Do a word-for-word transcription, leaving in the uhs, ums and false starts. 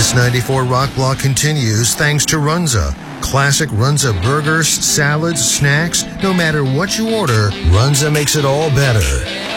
This ninety-four Rock Block continues thanks to Runza. Classic Runza burgers, salads, snacks, no matter what you order, Runza makes it all better.